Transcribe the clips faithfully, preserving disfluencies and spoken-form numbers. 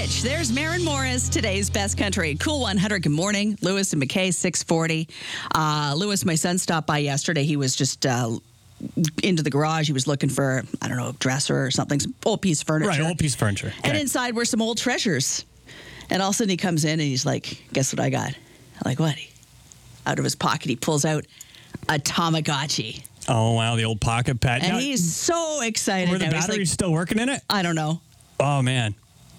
Rich. There's Maren Morris, today's best country. Cool one hundred. Good morning. Lewis and McKay, six forty. Uh, Lewis, my son, stopped by yesterday. He was just uh, into the garage. He was looking for, I don't know, a dresser or something, some old piece of furniture. Right, old piece of furniture. And Okay. inside were some old treasures. And all of a sudden he comes in and he's like, guess what I got? I'm like, what? Out of his pocket, he pulls out a Tamagotchi. Oh, wow, the old pocket pet. And Now, he's so excited. were the now. He's batteries like, still working in it? I don't know. Oh, man.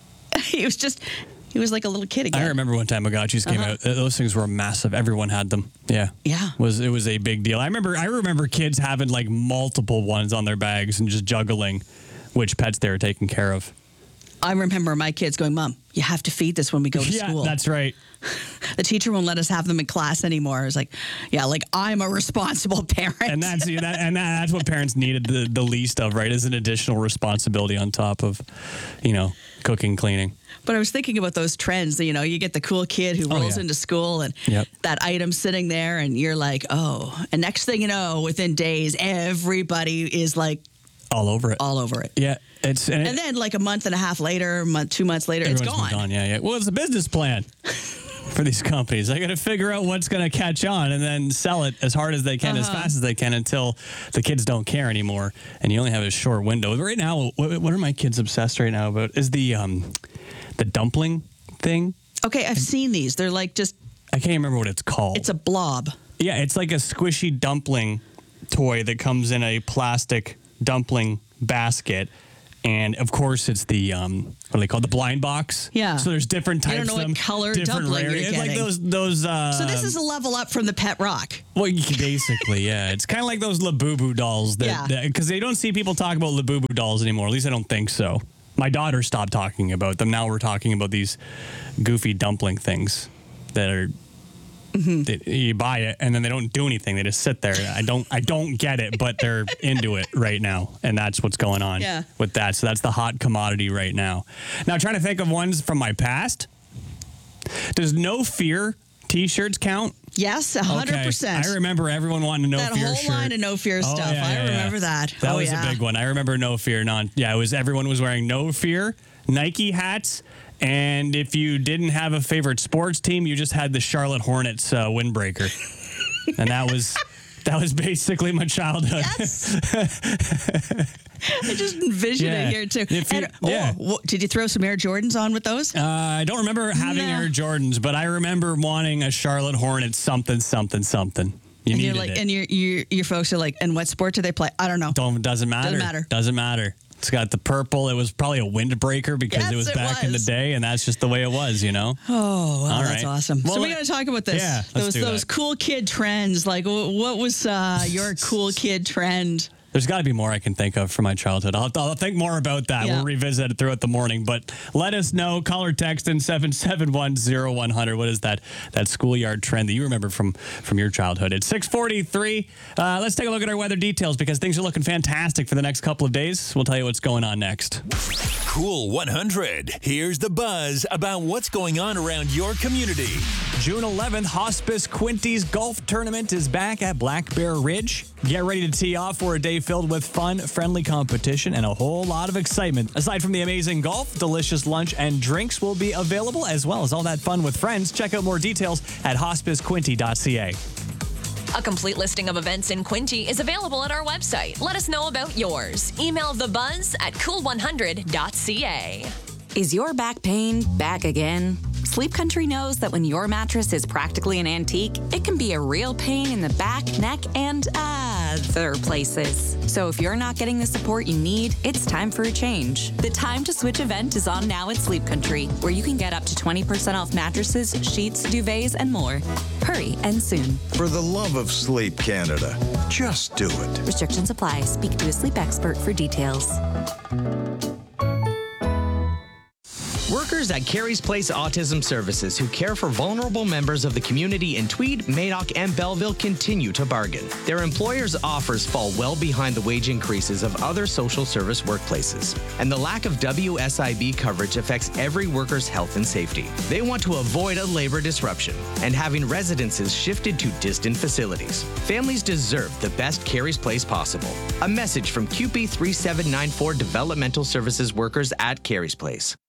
He was just, he was like a little kid again. I remember when Tamagotchis came Uh-huh. out. Th- Those things were massive. Everyone had them. Yeah. Yeah. Was it was a big deal. I remember I remember kids having like multiple ones on their bags and just juggling which pets they were taking care of. I remember my kids going, Mom, you have to feed this when we go to Yeah, school. that's right. The teacher won't let us have them in class anymore. I was like, yeah, like I'm a responsible parent. And that's that, and that, that's what parents needed the, the least of, right? Is an additional responsibility on top of, you know, cooking, cleaning. But I was thinking about those trends. You know, you get the cool kid who Oh, rolls yeah. into school and Yep. that item sitting there, and you're like, oh. And next thing you know, within days, everybody is like All over it. all over it. Yeah. It's and, it, And then like a month and a half later, month, two months later, it's everyone's gone. moved on. Yeah, yeah. Well, it's a business plan for these companies. They got to figure out what's going to catch on and then sell it as hard as they can, as Uh-huh. fast as they can, until the kids don't care anymore, and you only have a short window. Right now, what, what are my kids obsessed right now about? Is the um, the dumpling thing? Okay, I've seen these. They're like just, I can't remember what it's called. it's a blob. Yeah, it's like a squishy dumpling toy that comes in a plastic dumpling basket. And of course, it's the um, what do they call it? The blind box. Yeah. So there's different types You don't know of them, what color different dumpling you're rarities. It's like getting. those those. Uh, So this is a level up from the Pet Rock. well, you can basically, yeah. It's kind of like those Labubu dolls Yeah. that because they don't see people talk about Labubu dolls anymore. At least I don't think so. My daughter stopped talking about them. Now we're talking about these goofy dumpling things that are. Mm-hmm. That you buy it and then they don't do anything. They just sit there. I don't. I don't get it, but they're into it right now, and that's what's going on Yeah. with that. So that's the hot commodity right now. Now, trying to think of ones from my past. Does No Fear T-shirts count? Yes, one hundred percent. Okay. I remember everyone wanting a No That Fear whole shirt. line of No Fear Oh, stuff. yeah, I yeah, yeah. remember that. That oh, was yeah. a big one. I remember No Fear. Non. Yeah, it was everyone was wearing No Fear Nike hats, and if you didn't have a favorite sports team, you just had the Charlotte Hornets uh, windbreaker, and that was. That was basically my childhood. Yes. I just envision Yeah. it here too. If you- And, oh, yeah. wha- did you throw some Air Jordans on with those? Uh, I don't remember having No. Air Jordans, but I remember wanting a Charlotte Hornets something, something, something. You and needed you're like, it. and your your your folks are like, and what sport do they play? I don't know. Don't doesn't matter. matter. Doesn't matter. It's got the purple. It was probably a windbreaker because Yes, it was it back in the was. day, and that's just the way it was, you know. Oh, wow, All that's right. awesome. Well, so we let- got to talk about this. Yeah, let's those do those that. cool kid trends. Like, wh- what was uh, your cool kid trend? There's got to be more I can think of from my childhood. I'll, I'll think more about that. Yeah. We'll revisit it throughout the morning. But let us know. Call or text in seven seven one, zero one zero zero. What is that that schoolyard trend that you remember from, from your childhood? It's six forty-three. Uh, let's take a look at our weather details because things are looking fantastic for the next couple of days. We'll tell you what's going on next. Cool one hundred. Here's the buzz about what's going on around your community. June eleventh, Hospice Quinty's Golf Tournament is back at Black Bear Ridge. Get ready to tee off for a day filled with fun, friendly competition and a whole lot of excitement. Aside from the amazing golf, delicious lunch and drinks will be available, as well as all that fun with friends. Check out more details at hospice quinty dot c a. A complete listing of events in Quinty is available at our website. Let us know about yours. Email thebuzz at cool one hundred dot c a. Is your back pain back again? Sleep Country knows that when your mattress is practically an antique, it can be a real pain in the back, neck, and other places. So if you're not getting the support you need, it's time for a change. The Time to Switch event is on now at Sleep Country, where you can get up to twenty percent off mattresses, sheets, duvets, and more. Hurry and soon. For the love of Sleep Canada, just do it. Restrictions apply. Speak to a sleep expert for details. Workers at Carey's Place Autism Services who care for vulnerable members of the community in Tweed, Madoc, and Belleville continue to bargain. Their employers' offers fall well behind the wage increases of other social service workplaces, and the lack of W S I B coverage affects every worker's health and safety. They want to avoid a labor disruption and having residences shifted to distant facilities. Families deserve the best Carey's Place possible. A message from Q P three seven nine four Developmental Services Workers at Carey's Place.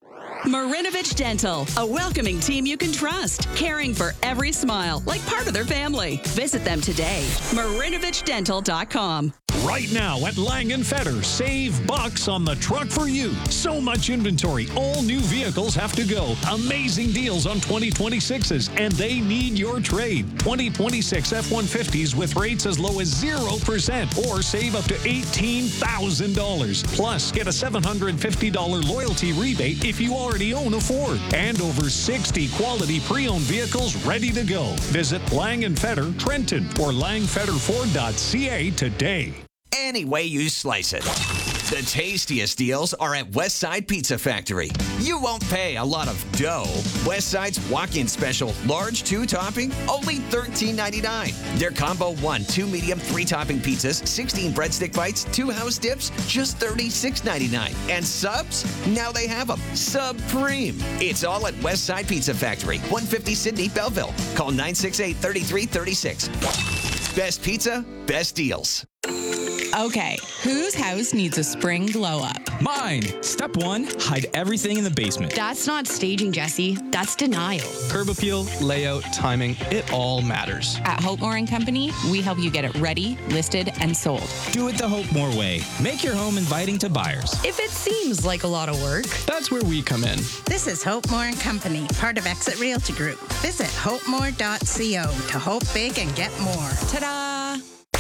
Marinovich Dental, a welcoming team you can trust, caring for every smile like part of their family. Visit them today. marinovich dental dot com. Right now at Lang and Fetter, save bucks on the truck for you. So much inventory. All new vehicles have to go. Amazing deals on twenty twenty-sixes, and they need your trade. twenty twenty-six F one fifties with rates as low as zero percent or save up to eighteen thousand dollars. Plus, get a seven hundred fifty dollars loyalty rebate if you already own a Ford. And over sixty quality pre-owned vehicles ready to go. Visit Lang and Fetter, Trenton, or lang fetter ford dot c a today. Any way you slice it. The tastiest deals are at Westside Pizza Factory. You won't pay a lot of dough. Westside's walk-in special, large two-topping, only thirteen ninety-nine. Their combo one, two medium, three-topping pizzas, sixteen breadstick bites, two house dips, just thirty-six ninety-nine. And subs? Now they have them. Supreme. It's all at Westside Pizza Factory, one fifty Sydney, Belleville. Call nine six eight, three three three six. Best pizza, best deals. Okay, whose house needs a spring glow up? Mine. Step one, hide everything in the basement. That's not staging, Jesse. That's denial. Curb appeal, layout, timing, it all matters. At Hopemore and Company, we help you get it ready, listed, and sold. Do it the Hopemore way. Make your home inviting to buyers. If it seems like a lot of work, that's where we come in. This is Hopemore and Company, part of Exit Realty Group. Visit hopemore dot co to hope big and get more. Ta-da!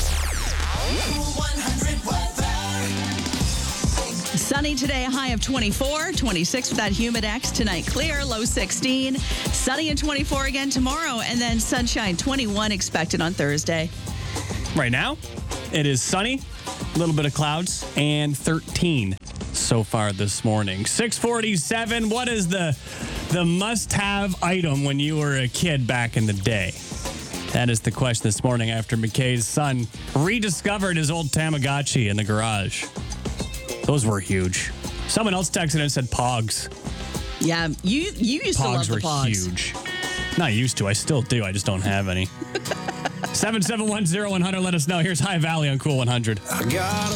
Sunny today, a high of twenty-four, twenty-six with that humid X. Tonight, clear, low sixteen. Sunny and twenty-four again tomorrow, and then sunshine, twenty-one expected on Thursday. Right now, it is sunny, a little bit of clouds, and thirteen so far this morning. six forty-seven, what is the, the must-have item when you were a kid back in the day? That is the question this morning after McKay's son rediscovered his old Tamagotchi in the garage. Those were huge. Someone else texted and said Pogs. Yeah, you you used Pogs to love the were Pogs. huge. Not used to. I still do. I just don't have any. seven seven one zero one hundred. Let us know. Here's High Valley on Cool one hundred. I got